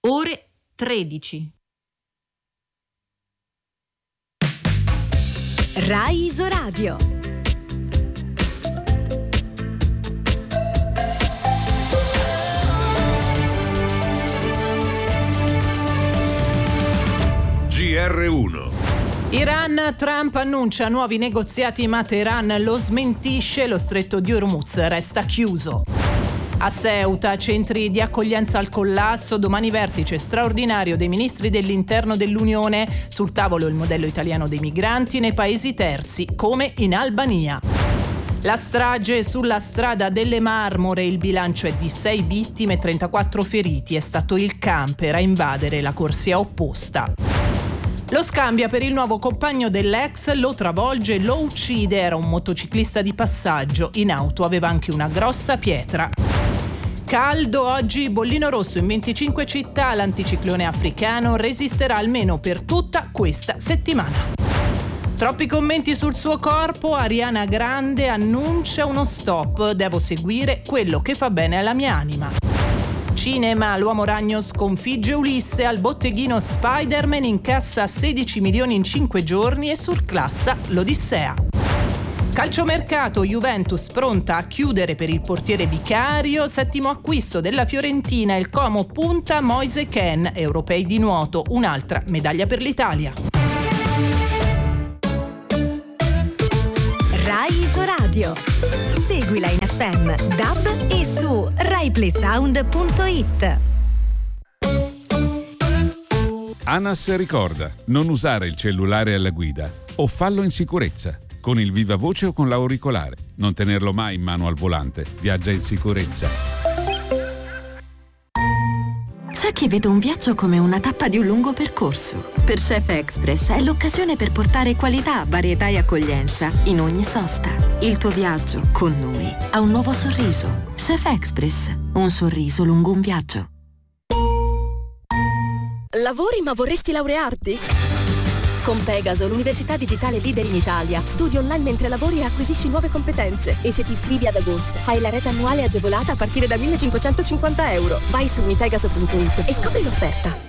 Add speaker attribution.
Speaker 1: ore 13.
Speaker 2: Rai Isoradio.
Speaker 3: GR1.
Speaker 4: Iran, Trump annuncia nuovi negoziati ma Teheran lo smentisce, lo stretto di Hormuz resta chiuso. A Ceuta, centri di accoglienza al collasso, domani vertice straordinario dei ministri dell'interno dell'Unione, sul tavolo il modello italiano dei migranti nei paesi terzi, come in Albania. La strage sulla strada delle Marmore, il bilancio è di 6 vittime e 34 feriti, è stato il camper a invadere la corsia opposta. Lo scambia per il nuovo compagno dell'ex, lo travolge e lo uccide, era un motociclista di passaggio, in auto aveva anche una grossa pietra. Caldo oggi, bollino rosso in 25 città, l'anticiclone africano resisterà almeno per tutta questa settimana. Troppi commenti sul suo corpo, Ariana Grande annuncia uno stop, devo seguire quello che fa bene alla mia anima. Cinema, l'uomo ragno sconfigge Ulisse, al botteghino Spider-Man incassa 16 milioni in 5 giorni e surclassa l'Odissea. Calciomercato, Juventus pronta a chiudere per il portiere vicario, 7° acquisto della Fiorentina, il Como punta Moise Kean, europei di nuoto, un'altra medaglia per l'Italia.
Speaker 2: Rai Isoradio. Seguila in FM, DAB e su RaiPlaySound.it.
Speaker 5: ANAS ricorda: non usare il cellulare alla guida o fallo in sicurezza, con il viva voce o con l'auricolare. Non tenerlo mai in mano al volante. Viaggia in sicurezza.
Speaker 6: C'è chi vede un viaggio come una tappa di un lungo percorso. Per Chef Express è l'occasione per portare qualità, varietà e accoglienza in ogni sosta. Il tuo viaggio con noi ha un nuovo sorriso. Chef Express, un sorriso lungo un viaggio.
Speaker 7: Lavori ma vorresti laurearti? Con Pegaso, l'università digitale leader in Italia, studi online mentre lavori e acquisisci nuove competenze. E se ti iscrivi ad agosto, hai la rete annuale agevolata a partire da €1.550. Vai su mipegaso.it e scopri l'offerta.